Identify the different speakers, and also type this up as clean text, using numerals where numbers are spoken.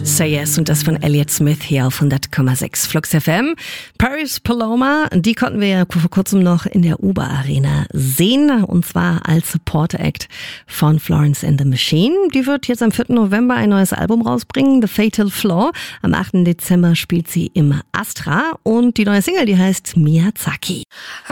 Speaker 1: Say Yes und das von Elliott Smith hier auf 100,6 Flux FM. Paris Paloma, die konnten wir ja vor kurzem noch in der Uber Arena sehen und zwar als Support Act von Florence and the Machine. Die wird jetzt am 4. November ein neues Album rausbringen, The Fatal Flaw. Am 8. Dezember spielt sie im Astra und die neue Single, die heißt Miyazaki.